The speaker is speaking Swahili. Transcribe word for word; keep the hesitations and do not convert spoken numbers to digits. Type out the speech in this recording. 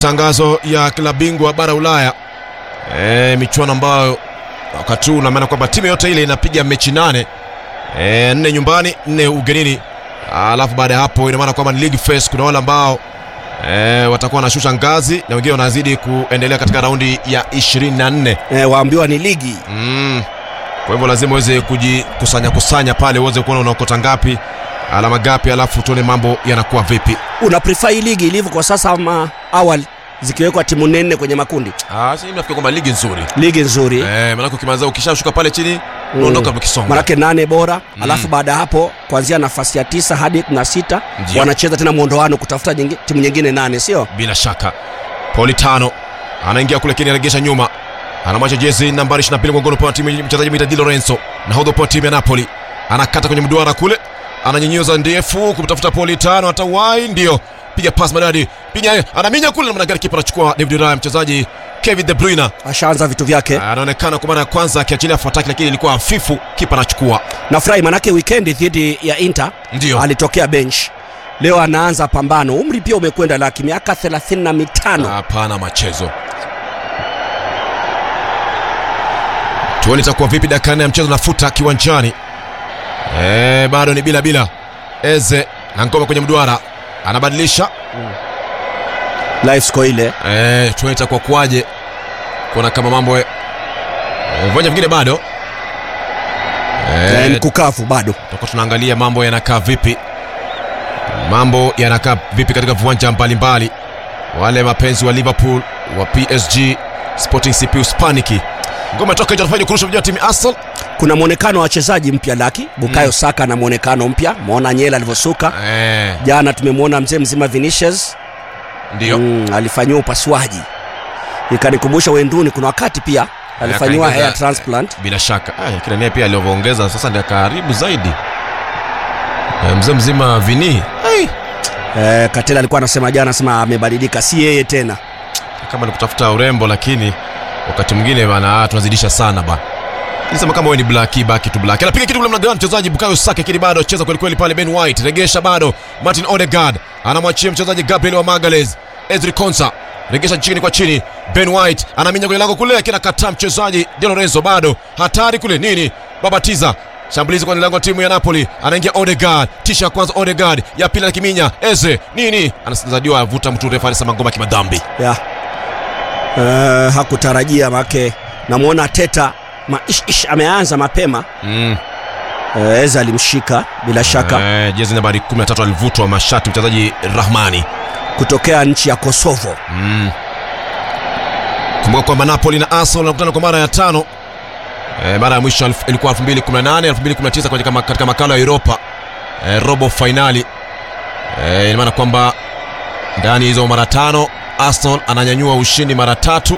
Tangazo ya klabu bingwa bara Ulaya. Eh, michuano ambayo wakati huu na maana kwamba timu yote ile inapiga mechi nane. Eh, nne nyumbani, nne ugenini. Alafu baada ya hapo ina maana kwamba ni league phase, kuna wale ambao eh watakuwa wanashusha ngazi na wengine wanazidi kuendelea katika raundi ya ishirini na nne. Eh, waambiwa ni ligi. Mm. Kwa hivyo lazima uweze kujikusanya kusanya pale uweze kuona unaokota ngapi, alama gapi, alafu tuone mambo yanakuwa vipi. Una prefer ligi ilivyo kwa sasa ama awali zikiwekwa timu nne kwenye makundi? Ah, sasa nafikiri kwamba ligi nzuri. Ligi nzuri. Eh, maana ukimaliza ukishashuka pale chini unaondoka mm. mkisonga. Maana nane bora, mm. alafu baada hapo kuanzia nafasi ya tisa hadi na sita wanacheza tena muondoano kutafuta nyingi, timu nyingine nane, sio? Bila shaka. Politano anaingia kule kini anaregesha nyuma. Anamwacha jezi nambari ishirini na mbili mgongoni kwa timu mchezaji mita Di Lorenzo. Nahodha kwa timu ya Napoli. Anakata kwenye mduara kule. Ananyinyoza ndefu kumtafuta Politano, atawai ndio. Piga pass madadi. Pinya anaminya kule na mnagari kipa anachukua David Raya, mchezaji Kevin De Bruyne. Ashaanza vitu vyake. Anaonekana kwa mara ya kwanza akiachilia fataki, lakini ilikuwa hafifu, kipa anachukua. Na furahi manake weekend dhidi ya Inter ndio alitokea bench. Leo anaanza pambano. Umri pia umekwenda laki miaka thelathini na mitano. Hapana machezo. Tuone itakuwa vipi dakika nne ya mchezo, nafuta kiwanjani. Eh, bado ni bila bila. Eze na ngoma kwenye mduara. Anabadilisha. Mm. Live score ile. Eh, tuone itakuwa kwaje. Kuna kama mambo eh vunja vingine bado. Eh, kukafu bado. Tutakuwa tunaangalia mambo yanakaa vipi. Mambo yanakaa vipi katika viwanja mbalimbali. Wale mapenzi wa Liverpool, wa P S G, Sporting C P Hispaniki. Ngoma toka nje anafanya kurusha vijana timu Arsenal. Kuna muonekano wa wachezaji mpya laki. Bukayo mm. Saka na muonekano mpya. Muona Nyela alivyosuka. Eh. Jana tumemwona mzee mzima Vinicius. Ndio. Mm, alifanywa upasuaji. Ikanikumbusha Wenduni kuna wakati pia alifanywa hair transplant. Bila shaka. Ah, kila naye pia alivyoongeza sasa ndio karibu zaidi. E, mzee mzima Vini. Ai. Eh, Katela alikuwa anasema jana, anasema amebadilika, si yeye tena. Kama ni kutafuta urembo, lakini wakati mwingine bana tunazidisha sana bana. Nilisema kama wewe ni black back to black. Anapiga kitu kule mnagani mchezaji Bukayo Saka, kile bado cheza kweli kweli pale. Ben White regesha bado. Martin Odegaard anamwachia mchezaji Gabriel wa Magalhaes. Ezri Konsa regesha chini kwa chini. Ben White anaminya kule lango kule, akina kataa mchezaji Di Lorenzo, bado hatari kule nini. Babatiza shambulizi kwa lango timu ya Napoli. Anaingia Odegaard, tisha kwanza Odegaard, ya pili na Kiminya. Eze nini anasazadiwa, avuta mtu refa alisema ngoma kimadhambi. Yeah. Uh, hakutarajia make namuona Teta ma ish, ish, ameanza mapema. Mm. Uh, Eze alimshika bila shaka. Eh, jezi nambari kumi na tatu alivutwa mashati mchezaji Rahmani kutokea nchi ya Kosovo. Mm. Kumbuka kwamba Napoli na Arsenal wanakutana kwa mara ya tano. Eh, mara ya mwisho ilikuwa elfu mbili kumi na nane, elfu mbili kumi na tisa kwenye kama katika makala ya Europa. Eh, robo finali. Eh, ina maana kwamba ndani hizo mara tano Arsenal ananyanyua ushindi mara tatu.